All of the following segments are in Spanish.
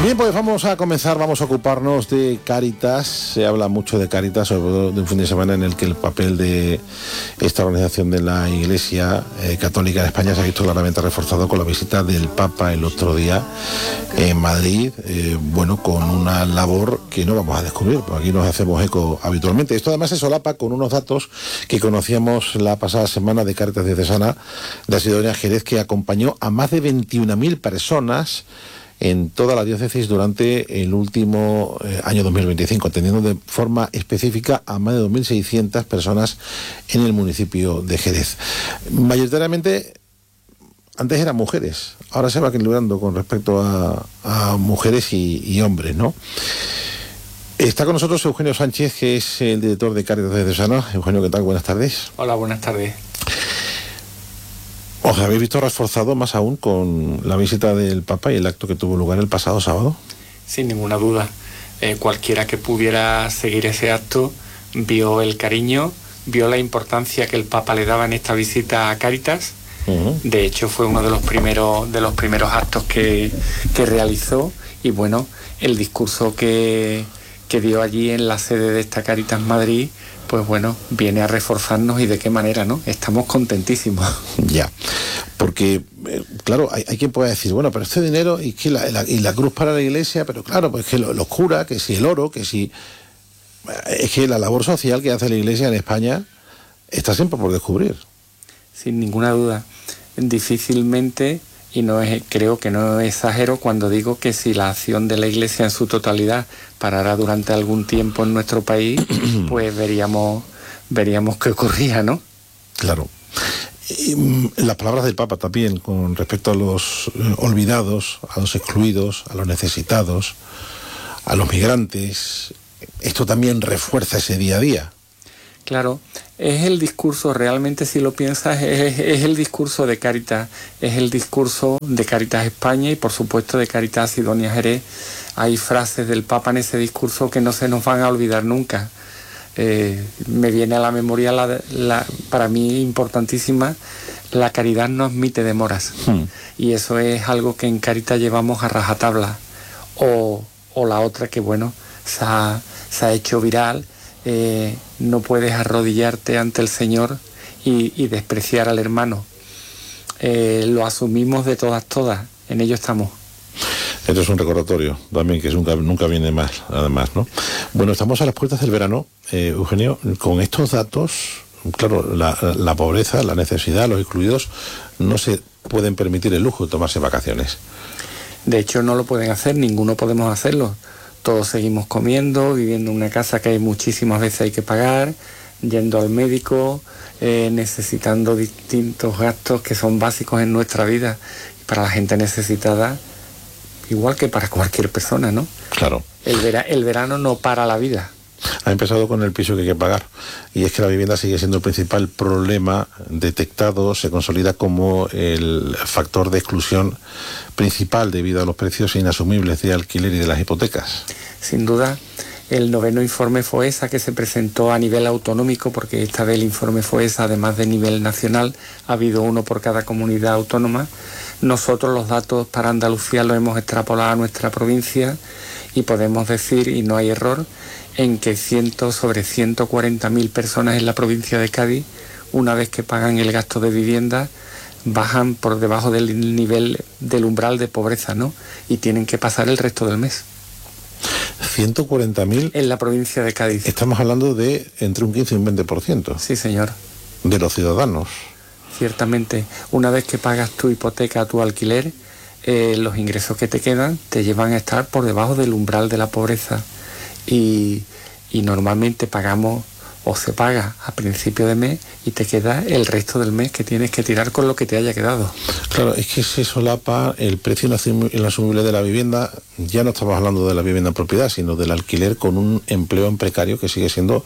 Bien, pues vamos a ocuparnos de Cáritas. Se habla mucho de Cáritas, sobre todo de un fin de semana en el que el papel de esta organización de la Iglesia Católica de España se ha visto claramente reforzado con la visita del Papa el otro día en Madrid, con una labor que no vamos a descubrir, porque aquí nos hacemos eco habitualmente. Esto además se solapa con unos datos que conocíamos la pasada semana de Cáritas Diocesana de Sidonia Jerez, que acompañó a más de 21.000 personas en toda la diócesis durante el último año 2025, atendiendo de forma específica a más de 2.600 personas en el municipio de Jerez. Mayoritariamente, antes eran mujeres, ahora se va equilibrando con respecto a mujeres y hombres, ¿no? Está con nosotros Eugenio Sánchez, que es el director de Cáritas Diocesana. Eugenio, ¿qué tal? Buenas tardes. Hola, buenas tardes. ¿Os habéis visto reforzado más aún con la visita del Papa y el acto que tuvo lugar el pasado sábado? Sin ninguna duda. Cualquiera que pudiera seguir ese acto vio el cariño, vio la importancia que el Papa le daba en esta visita a Cáritas. Uh-huh. De hecho, fue uno de los primeros actos que realizó. Y bueno, el discurso que dio allí en la sede de esta Cáritas Madrid, pues bueno, viene a reforzarnos. Y de qué manera, ¿no? Estamos contentísimos. Ya, porque, claro, hay quien puede decir, bueno, pero este dinero y que la cruz para la Iglesia, pero claro, pues que los curas, que si el oro, que si... Es que la labor social que hace la Iglesia en España está siempre por descubrir. Sin ninguna duda. Difícilmente, y creo que no exagero cuando digo que si la acción de la Iglesia en su totalidad parara durante algún tiempo en nuestro país, pues veríamos qué ocurría, ¿no? Claro. Las palabras del Papa también con respecto a los olvidados, a los excluidos, a los necesitados, a los migrantes, esto también refuerza ese día a día. Claro, es el discurso, realmente si lo piensas, es el discurso de Cáritas, es el discurso de Cáritas España y por supuesto de Cáritas Sidonia Jerez. Hay frases del Papa en ese discurso que no se nos van a olvidar nunca. Me viene a la memoria, para mí importantísima, la caridad no admite demoras. Y eso es algo que en Cáritas llevamos a rajatabla. O la otra que, bueno, se ha hecho viral. No puedes arrodillarte ante el Señor y despreciar al hermano. Lo asumimos de todas, en ello estamos. Esto es un recordatorio también que nunca viene más, además, ¿no? Bueno, estamos a las puertas del verano, Eugenio, con estos datos, claro, la pobreza, la necesidad, los excluidos no se pueden permitir el lujo de tomarse vacaciones. De hecho, no lo pueden hacer, ninguno podemos hacerlo. Todos seguimos comiendo, viviendo en una casa que muchísimas veces hay que pagar, yendo al médico, necesitando distintos gastos que son básicos en nuestra vida. Y para la gente necesitada, igual que para cualquier persona, ¿no? Claro. El verano no para la vida. Ha empezado con el piso que hay que pagar, y es que la vivienda sigue siendo el principal problema detectado, se consolida como el factor de exclusión principal debido a los precios inasumibles de alquiler y de las hipotecas. Sin duda, el 9º informe FOESA que se presentó a nivel autonómico, porque esta vez el informe FOESA, además de nivel nacional, ha habido uno por cada comunidad autónoma. Nosotros los datos para Andalucía los hemos extrapolado a nuestra provincia y podemos decir, y no hay error, en que sobre 140.000 personas en la provincia de Cádiz, una vez que pagan el gasto de vivienda, bajan por debajo del nivel del umbral de pobreza, ¿no? Y tienen que pasar el resto del mes. 140.000 en la provincia de Cádiz. Estamos hablando de entre un 15 y un 20%. Sí, señor. De los ciudadanos. Ciertamente. Una vez que pagas tu hipoteca, tu alquiler, los ingresos que te quedan te llevan a estar por debajo del umbral de la pobreza. Y normalmente pagamos, o se paga a principio de mes, y te queda el resto del mes que tienes que tirar con lo que te haya quedado. Claro, es que se solapa el precio inasumible de la vivienda. Ya no estamos hablando de la vivienda en propiedad, sino del alquiler con un empleo en precario, que sigue siendo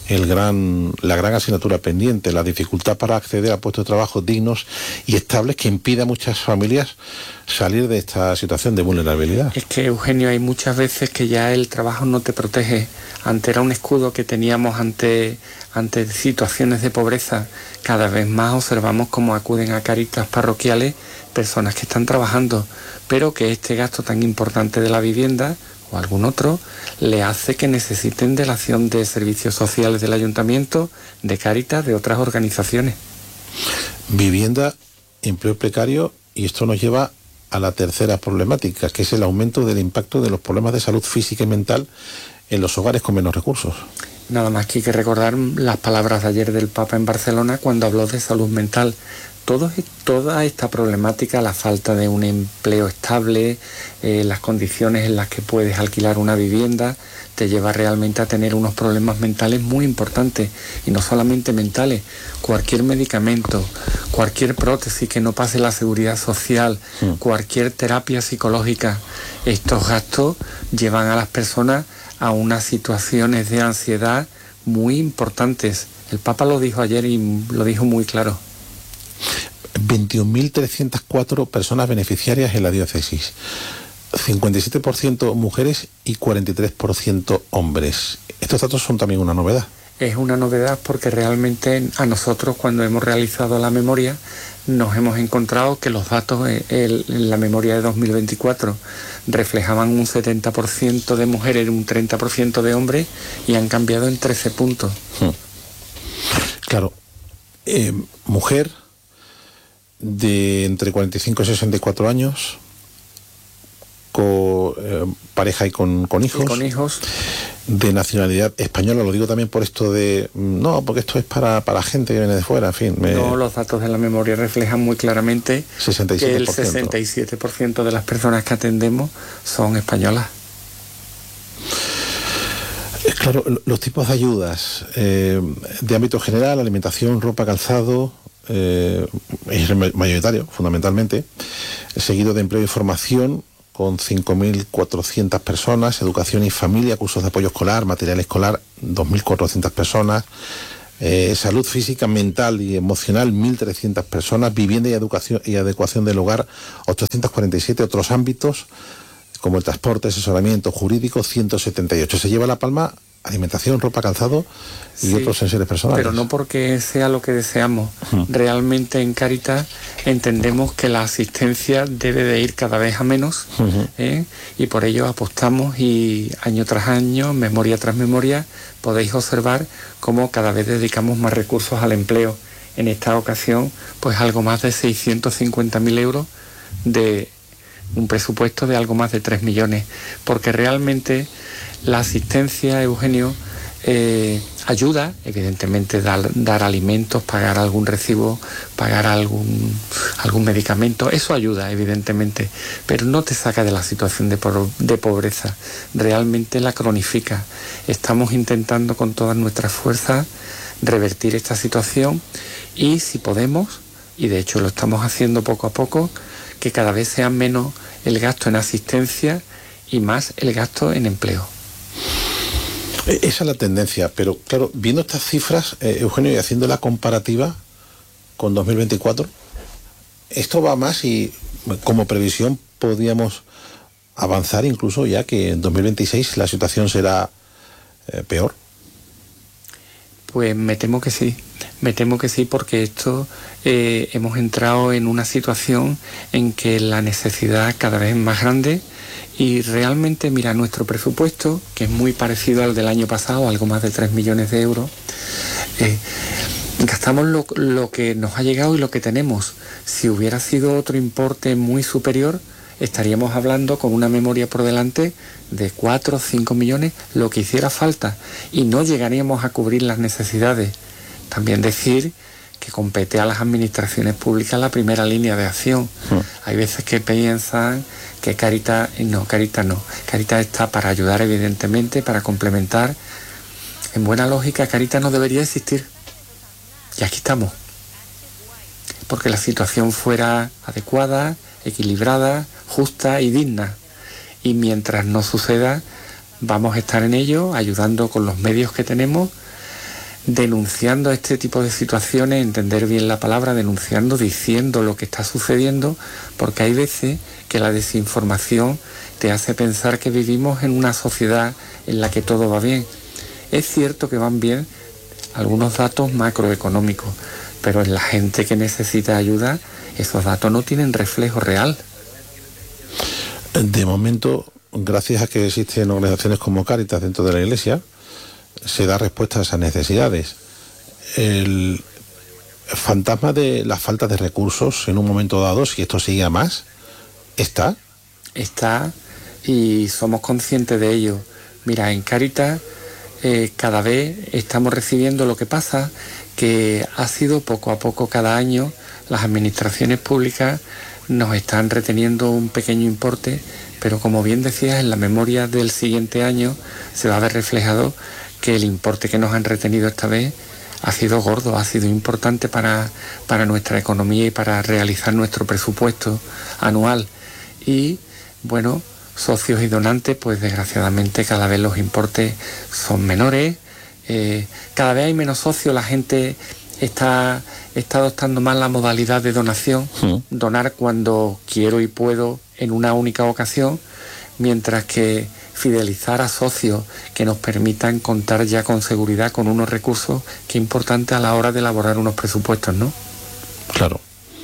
la gran asignatura pendiente, la dificultad para acceder a puestos de trabajo dignos y estables que impide a muchas familias salir de esta situación de vulnerabilidad. Es que, Eugenio, hay muchas veces que ya el trabajo no te protege. Antes era un escudo que teníamos ante situaciones de pobreza. Cada vez más observamos cómo acuden a Cáritas parroquiales personas que están trabajando, pero que este gasto tan importante de la vivienda o algún otro le hace que necesiten de la acción de servicios sociales del ayuntamiento, de Cáritas, de otras organizaciones. Vivienda, empleo precario, y esto nos lleva a la tercera problemática, que es el aumento del impacto de los problemas de salud física y mental en los hogares con menos recursos. Nada más que hay que recordar las palabras de ayer del Papa en Barcelona cuando habló de salud mental. Toda esta problemática, la falta de un empleo estable, las condiciones en las que puedes alquilar una vivienda, te lleva realmente a tener unos problemas mentales muy importantes. Y no solamente mentales, cualquier medicamento, cualquier prótesis que no pase la seguridad social, cualquier terapia psicológica, estos gastos llevan a las personas a unas situaciones de ansiedad muy importantes. El Papa lo dijo ayer y lo dijo muy claro. 21.304 personas beneficiarias en la diócesis, 57% mujeres y 43% hombres. Estos datos son también una novedad. Es una novedad porque realmente a nosotros, cuando hemos realizado la memoria, nos hemos encontrado que los datos en la memoria de 2024 reflejaban un 70% de mujeres y un 30% de hombres, y han cambiado en 13 puntos. Claro, mujer de entre 45 y 64 años, pareja y con hijos. Y con hijos. De nacionalidad española, lo digo también por esto de... No, porque esto es para gente que viene de fuera, en fin. No, los datos de la memoria reflejan muy claramente 67%. Que el 67% de las personas que atendemos son españolas. Claro, los tipos de ayudas de ámbito general, alimentación, ropa, calzado, es mayoritario, fundamentalmente, seguido de empleo y formación, con 5.400 personas, educación y familia, cursos de apoyo escolar, material escolar, 2.400 personas, salud física, mental y emocional, 1.300 personas, vivienda y adecuación del hogar, 847, otros ámbitos, como el transporte, asesoramiento jurídico, 178. Se lleva la palma alimentación, ropa, calzado y otros enseres personales. Pero no porque sea lo que deseamos. Realmente en Cáritas entendemos que la asistencia debe de ir cada vez a menos, y por ello apostamos, y año tras año, memoria tras memoria, podéis observar cómo cada vez dedicamos más recursos al empleo. En esta ocasión, pues algo más de 650.000 euros de un presupuesto de algo más de 3 millones, porque realmente la asistencia, Eugenio, ayuda, evidentemente, dar alimentos, pagar algún recibo, pagar algún medicamento, eso ayuda, evidentemente, pero no te saca de la situación de pobreza, realmente la cronifica. Estamos intentando con todas nuestras fuerzas revertir esta situación, y si podemos, y de hecho lo estamos haciendo poco a poco, que cada vez sea menos el gasto en asistencia y más el gasto en empleo. Esa es la tendencia, pero claro, viendo estas cifras, Eugenio, y haciendo la comparativa con 2024, esto va más, y como previsión podríamos avanzar incluso ya que en 2026 la situación será peor. Pues me temo que sí, porque esto hemos entrado en una situación en que la necesidad cada vez es más grande. Y realmente, mira, nuestro presupuesto, que es muy parecido al del año pasado, algo más de 3 millones de euros, gastamos lo que nos ha llegado y lo que tenemos. Si hubiera sido otro importe muy superior, estaríamos hablando con una memoria por delante de 4 o 5 millones, lo que hiciera falta, y no llegaríamos a cubrir las necesidades. También decir que compete a las administraciones públicas la primera línea de acción. Hay veces que piensan que Cáritas no. Cáritas está para ayudar, evidentemente, para complementar. En buena lógica, Cáritas no debería existir. Y aquí estamos. Porque la situación fuera adecuada, equilibrada, justa y digna. Y mientras no suceda, vamos a estar en ello, ayudando con los medios que tenemos, denunciando este tipo de situaciones, entender bien la palabra, denunciando, diciendo lo que está sucediendo, porque hay veces que la desinformación te hace pensar que vivimos en una sociedad en la que todo va bien. Es cierto que van bien algunos datos macroeconómicos, pero en la gente que necesita ayuda esos datos no tienen reflejo real. De momento, gracias a que existen organizaciones como Cáritas dentro de la Iglesia, se da respuesta a esas necesidades. El fantasma de la falta de recursos en un momento dado, si esto sigue a más, está y somos conscientes de ello. Mira, en Cáritas cada vez estamos recibiendo, lo que pasa que ha sido poco a poco cada año las administraciones públicas nos están reteniendo un pequeño importe, pero como bien decías, en la memoria del siguiente año se va a ver reflejado que el importe que nos han retenido esta vez ha sido gordo, ha sido importante para nuestra economía y para realizar nuestro presupuesto anual. Y bueno, socios y donantes, pues desgraciadamente cada vez los importes son menores, cada vez hay menos socios, la gente está adoptando más la modalidad de donación, donar cuando quiero y puedo en una única ocasión, mientras que fidelizar a socios que nos permitan contar ya con seguridad con unos recursos que es importante a la hora de elaborar unos presupuestos, ¿no? Claro.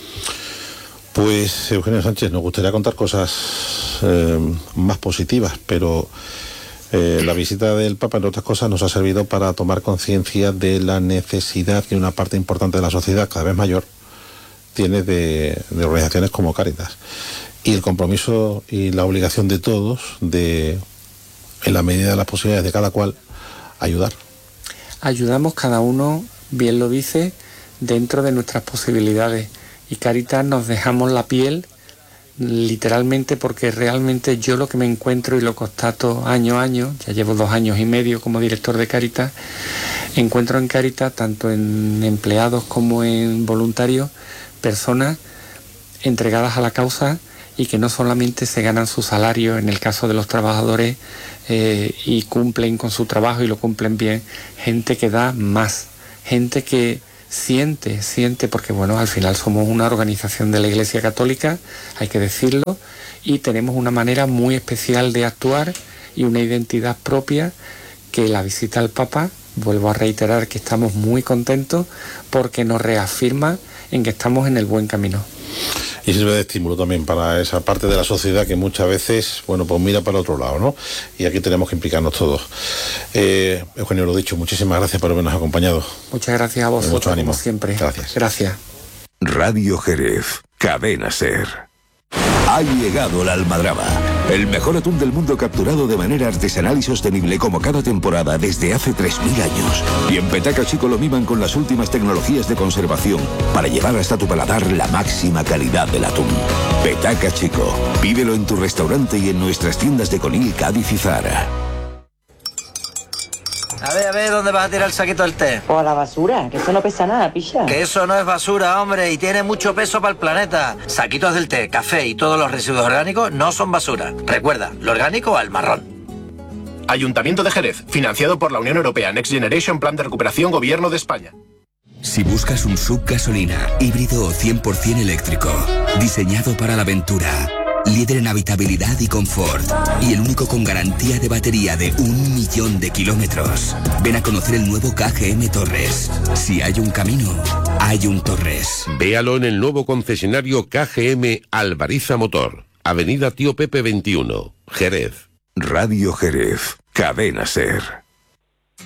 Pues Eugenio Sánchez, nos gustaría contar cosas más positivas, pero la visita del Papa, entre otras cosas, nos ha servido para tomar conciencia de la necesidad que una parte importante de la sociedad, cada vez mayor, tiene de organizaciones como Cáritas. Y el compromiso y la obligación de todos de, en la medida de las posibilidades de cada cual, ayudar. Ayudamos cada uno, bien lo dice, dentro de nuestras posibilidades. Y Cáritas nos dejamos la piel, literalmente, porque realmente yo lo que me encuentro y lo constato año a año, ya llevo 2 años y medio como director de Cáritas, encuentro en Cáritas, tanto en empleados como en voluntarios, personas entregadas a la causa y que no solamente se ganan su salario en el caso de los trabajadores y cumplen con su trabajo y lo cumplen bien, gente que da más, gente que siente, porque bueno, al final somos una organización de la Iglesia Católica, hay que decirlo, y tenemos una manera muy especial de actuar y una identidad propia que la visita al Papa, vuelvo a reiterar que estamos muy contentos porque nos reafirma en que estamos en el buen camino. Y sirve de estímulo también para esa parte de la sociedad que muchas veces, bueno, pues mira para otro lado, ¿no? Y aquí tenemos que implicarnos todos. Eugenio, lo dicho, muchísimas gracias por habernos acompañado. Muchas gracias a vosotros, mucho ánimo. como siempre. Gracias. Gracias. Radio Jerez, Cadena SER. Ha llegado la almadraba, el mejor atún del mundo capturado de manera artesanal y sostenible como cada temporada desde hace 3.000 años. Y en Petaca Chico lo miman con las últimas tecnologías de conservación para llevar hasta tu paladar la máxima calidad del atún. Petaca Chico, pídelo en tu restaurante y en nuestras tiendas de Conil, Cádiz y Zara. A ver, ¿dónde vas a tirar el saquito del té? O a la basura, que eso no pesa nada, picha. Que eso no es basura, hombre, y tiene mucho peso para el planeta. Saquitos del té, café y todos los residuos orgánicos no son basura. Recuerda, lo orgánico al marrón. Ayuntamiento de Jerez, financiado por la Unión Europea, Next Generation, Plan de Recuperación, Gobierno de España. Si buscas un SUV gasolina, híbrido o 100% eléctrico, diseñado para la aventura, líder en habitabilidad y confort, y el único con garantía de batería de 1.000.000 de kilómetros. Ven a conocer el nuevo KGM Torres. Si hay un camino, hay un Torres. Véalo en el nuevo concesionario KGM Alvariza Motor, Avenida Tío Pepe 21, Jerez. Radio Jerez, Cadena SER.